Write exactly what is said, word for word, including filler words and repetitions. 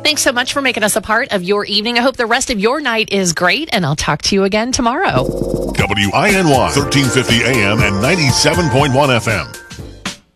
Thanks so much for making us a part of your evening. I hope the rest of your night is great, and I'll talk to you again tomorrow. W I N Y, thirteen fifty A M and ninety-seven point one F M.